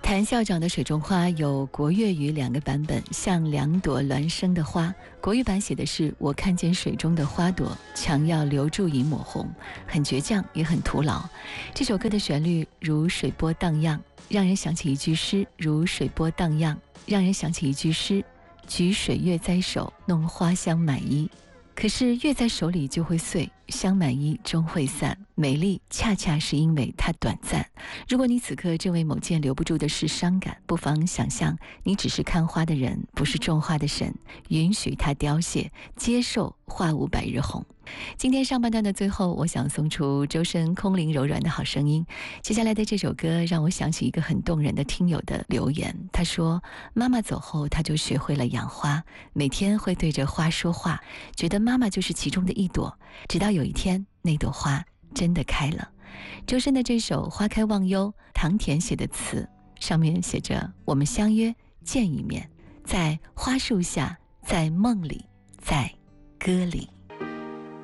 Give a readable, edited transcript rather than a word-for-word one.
谭校长的《水中花》有国粤语2个版本，像2朵孪生的花。国语版写的是我看见水中的花朵，强要留住一抹红，很倔强也很徒劳。这首歌的旋律如水波荡漾，让人想起一句诗，如水波荡漾，让人想起一句诗，举水月在手，弄花香满衣。可是月在手里就会碎，香满衣终会散，美丽恰恰是因为它短暂。如果你此刻正为某件留不住的事伤感，不妨想象你只是看花的人，不是种花的神，允许它凋谢，接受花无百日红。今天上半段的最后，我想送出周深空灵柔软的好声音。接下来的这首歌让我想起一个很动人的听友的留言，他说妈妈走后他就学会了养花，每天会对着花说话，觉得妈妈就是其中的一朵，直到有一天那朵花真的开了。周深的这首《花开忘忧》，唐田写的词，上面写着我们相约见一面，在花树下，在梦里，在歌里。